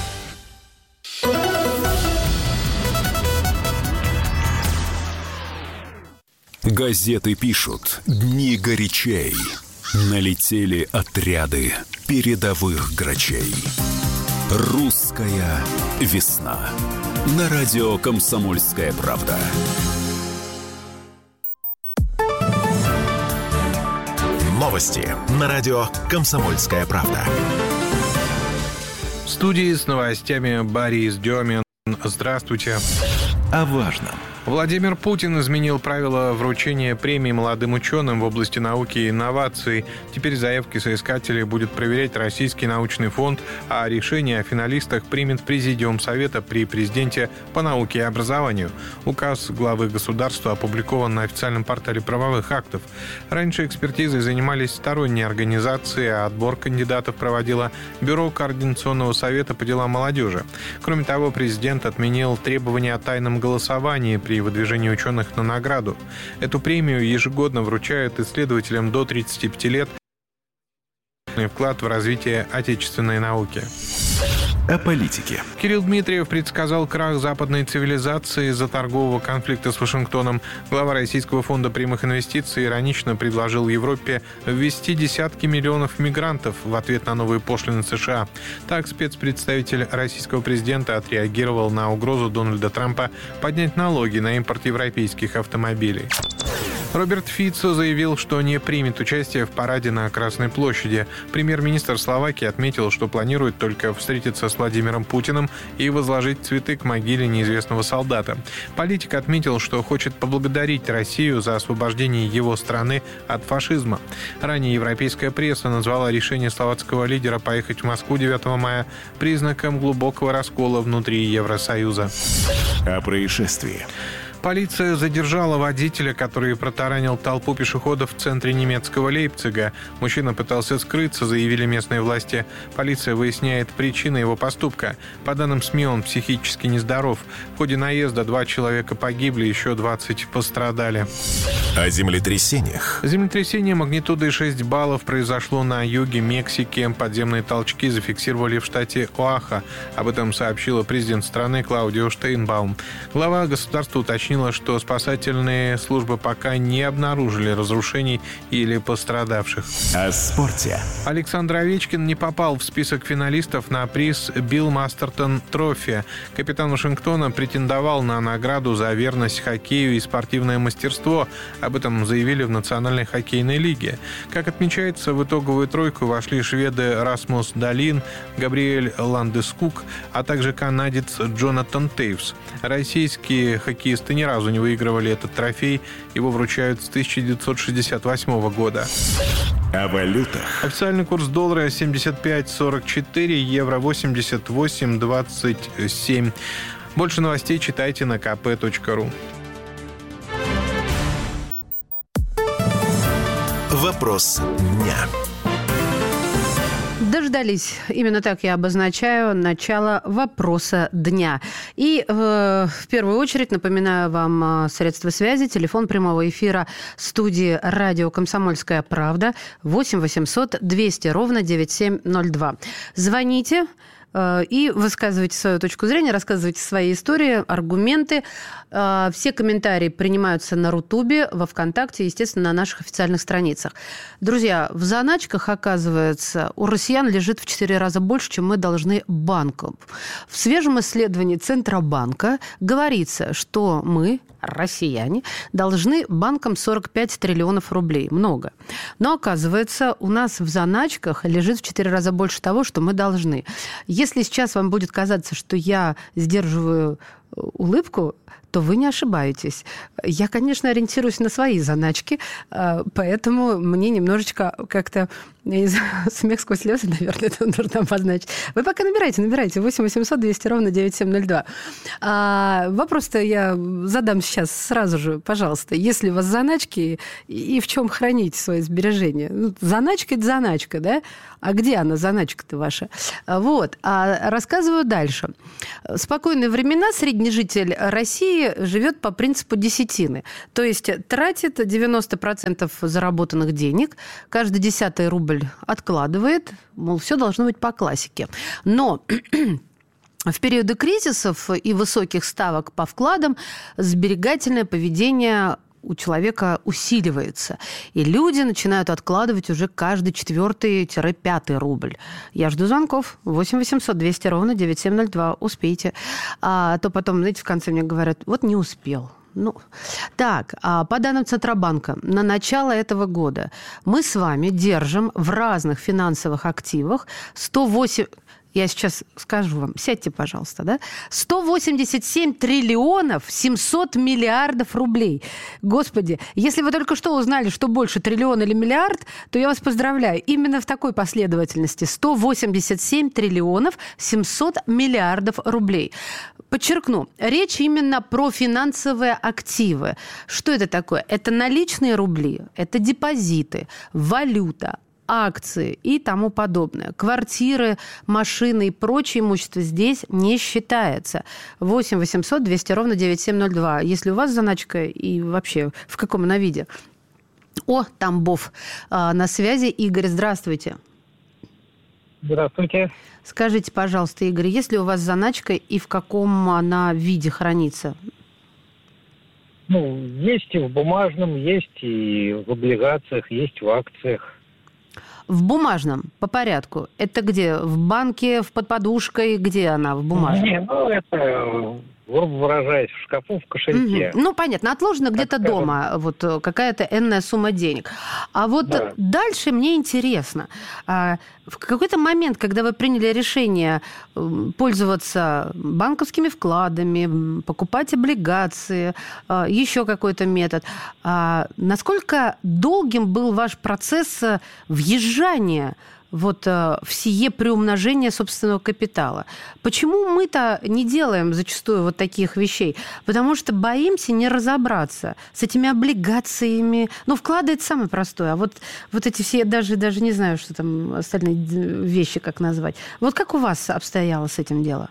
Газеты пишут: дни горячей. Налетели отряды передовых грачей. Русская весна. На радио «Комсомольская правда». Новости на радио «Комсомольская правда». В студии с новостями Борис Демин. Здравствуйте. О важном. Владимир Путин изменил правила вручения премий молодым ученым в области науки и инноваций. Теперь заявки соискателей будет проверять Российский научный фонд, а решение о финалистах примет Президиум Совета при президенте по науке и образованию. Указ главы государства опубликован на официальном портале правовых актов. Раньше экспертизой занимались сторонние организации, а отбор кандидатов проводило Бюро Координационного совета по делам молодежи. Кроме того, президент отменил требования о тайном голосовании при выдвижении ученых на награду. Эту премию ежегодно вручают исследователям до 35 лет вклад в развитие отечественной науки. О политике. Кирилл Дмитриев предсказал крах западной цивилизации из-за торгового конфликта с Вашингтоном. Глава Российского фонда прямых инвестиций иронично предложил Европе ввести десятки миллионов мигрантов в ответ на новые пошлины США. Так, спецпредставитель российского президента отреагировал на угрозу Дональда Трампа поднять налоги на импорт европейских автомобилей. Роберт Фицо заявил, что не примет участие в параде на Красной площади. Премьер-министр Словакии отметил, что планирует только встретиться с Владимиром Путиным и возложить цветы к могиле неизвестного солдата. Политик отметил, что хочет поблагодарить Россию за освобождение его страны от фашизма. Ранее европейская пресса назвала решение словацкого лидера поехать в Москву 9 мая признаком глубокого раскола внутри Евросоюза. О происшествии. Полиция задержала водителя, который протаранил толпу пешеходов в центре немецкого Лейпцига. Мужчина пытался скрыться, заявили местные власти. Полиция выясняет причины его поступка. По данным СМИ, он психически нездоров. В ходе наезда 2 человека погибли, еще 20 пострадали. О землетрясениях. Землетрясение магнитудой 6 баллов произошло на юге Мексики. Подземные толчки зафиксировали в штате Оаха. Об этом сообщила президент страны Клаудио Штейнбаум. Глава государства уточнила, что спасательные службы пока не обнаружили разрушений или пострадавших. О спорте. Александр Овечкин не попал в список финалистов на приз Билл Мастертон Трофи. Капитан Вашингтона претендовал на награду за верность хоккею и спортивное мастерство. Об этом заявили в Национальной хоккейной лиге. Как отмечается, в итоговую тройку вошли шведы Расмус Далин, Габриэль Ландескук, а также канадец Джонатан Тейвс. Российские хоккеисты ни разу не выигрывали этот трофей. Его вручают с 1968 года. О валютах. Официальный курс доллара 75.44, евро 88.27. Больше новостей читайте на kp.ru. Вопрос дня. Дождались. Именно так я обозначаю начало вопроса дня. И в первую очередь напоминаю вам средства связи. Телефон прямого эфира студии радио «Комсомольская правда» 8 800 200 ровно 9702. Звоните и высказывайте свою точку зрения, рассказывайте свои истории, аргументы. Все комментарии принимаются на Рутубе, во ВКонтакте, естественно, на наших официальных страницах. Друзья, в заначках, оказывается, у россиян лежит в 4 раза больше, чем мы должны банкам. В свежем исследовании Центробанка говорится, что мы россияне, должны банкам 45 триллионов рублей. Много. Но, оказывается, у нас в заначках лежит в 4 раза больше того, что мы должны. Если сейчас вам будет казаться, что я сдерживаю улыбку, то вы не ошибаетесь. Я, конечно, ориентируюсь на свои заначки, поэтому мне немножечко как-то смех сквозь слезы, наверное, это нужно обозначить. Вы пока набирайте 8 800 200 ровно 9702. Вопрос-то я задам сейчас сразу же, пожалуйста. Если у вас заначки, и в чем храните свои сбережения? Ну, заначка – это заначка, да? А где она, заначка-то ваша? Вот. А рассказываю дальше. В спокойные времена средний житель России живет по принципу десятины. То есть тратит 90% заработанных денег, каждый 10-й рубль откладывает, мол, все должно быть по классике. Но в периоды кризисов и высоких ставок по вкладам сберегательное поведение у человека усиливается. И люди начинают откладывать уже каждый 4-5 рубль. Я жду звонков. 8 800 200 ровно 9702. Успейте. А то потом, знаете, в конце мне говорят, вот не успел. Ну, так, по данным Центробанка, на начало этого года мы с вами держим в разных финансовых активах 108... Я сейчас скажу вам, сядьте, пожалуйста, да? 187 триллионов 700 миллиардов рублей. Господи, если вы только что узнали, что больше триллион или миллиард, то я вас поздравляю. Именно в такой последовательности. 187 триллионов 700 миллиардов рублей. Подчеркну, речь именно про финансовые активы. Что это такое? Это наличные рубли, это депозиты, валюта, акции и тому подобное. Квартиры, машины и прочее имущество здесь не считается. 8 800 200 ровно 9702. Если у вас заначка и вообще в каком она виде? О, Тамбов. На связи Игорь. Здравствуйте. Здравствуйте. Скажите, пожалуйста, Игорь, есть ли у вас заначка и в каком она виде хранится? Ну, есть и в бумажном, есть и в облигациях, есть в акциях. В бумажном, по порядку. Это где? В банке, под подушкой? Где она в бумажном? Не, ну это, грубо выражаясь, в шкафу, в кошельке. Ну, понятно, отложено где-то дома, вот какая-то энная сумма денег. А вот дальше мне интересно. В какой-то момент, когда вы приняли решение пользоваться банковскими вкладами, покупать облигации, еще какой-то метод, насколько долгим был ваш процесс въезжания вот в сие приумножение собственного капитала? Почему мы-то не делаем зачастую вот таких вещей? Потому что боимся не разобраться с этими облигациями. Ну, вклады – это самое простое. А вот эти все, я даже не знаю, что там остальные вещи, как назвать. Вот как у вас обстояло с этим дело?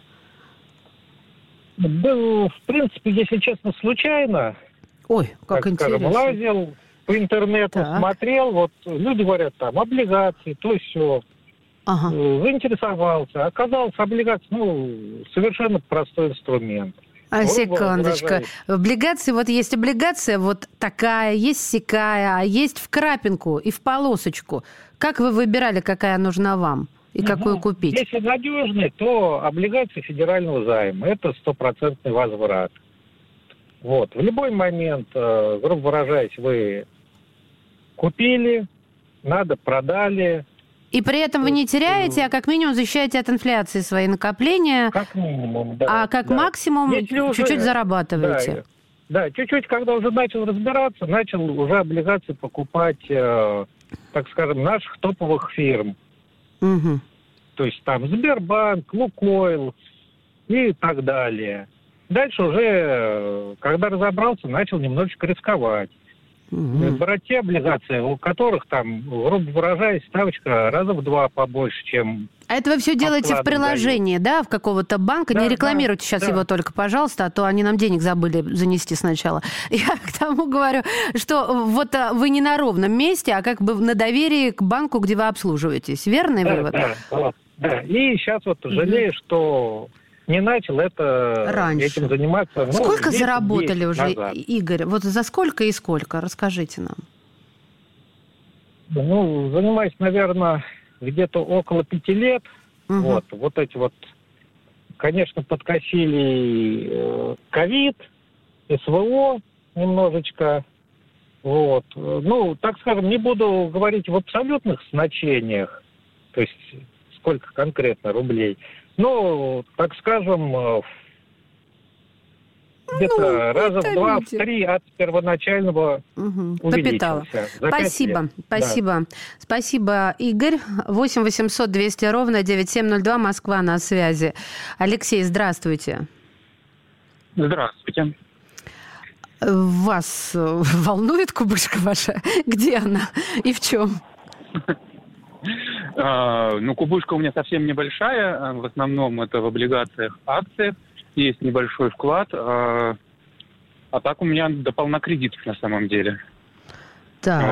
Был, в принципе, если честно, случайно. Ой, как интересно. Скажем, лазил по интернету, смотрел, вот люди говорят, там, облигации, то все. Заинтересовался. Оказалось, облигации, совершенно простой инструмент. Секундочку. Облигации, вот есть облигация вот такая, есть сякая, а есть в крапинку и в полосочку. Как вы выбирали, какая нужна вам и какую купить? Если надежный, то облигации федерального займа. Это 100% возврат. Вот. В любой момент, грубо выражаясь, вы купили, продали. И при этом вы не теряете, а как минимум защищаете от инфляции свои накопления. Как минимум, да. А как максимум чуть-чуть зарабатываете. Да, чуть-чуть, когда уже начал разбираться, начал уже облигации покупать, так скажем, наших топовых фирм. Угу. То есть там Сбербанк, Лукойл и так далее. Дальше уже, когда разобрался, начал немножечко рисковать. Брать те облигации, у которых там, грубо выражаясь, ставочка раза в 2 побольше, чем... А это вы все делаете в приложении, да, в какого-то банка? Не рекламируйте сейчас его только, пожалуйста, а то они нам денег забыли занести сначала. Я к тому говорю, что вот вы не на ровном месте, а как бы на доверии к банку, где вы обслуживаетесь. Верный вывод? Да. И сейчас вот жалею, что не начал этим заниматься. Сколько заработали уже, назад. Игорь? Вот за сколько и сколько? Расскажите нам. Занимаюсь, наверное, где-то около 5 лет. Вот эти вот, конечно, подкосили ковид СВО немножечко. Вот. Ну, так скажем, не буду говорить в абсолютных значениях, то есть сколько конкретно рублей. Но, так скажем, где-то раза в 2, в 3 от первоначального увеличился. Спасибо, спасибо. Да. Спасибо, Игорь. 8 800 200 ровно 9702, Москва на связи. Алексей, здравствуйте. Здравствуйте. Вас волнует кубышка ваша? Где она и в чем? Ну, кубышка у меня совсем небольшая. В основном это в облигациях, акциях. Есть небольшой вклад. А так у меня до полна кредитов на самом деле. Так.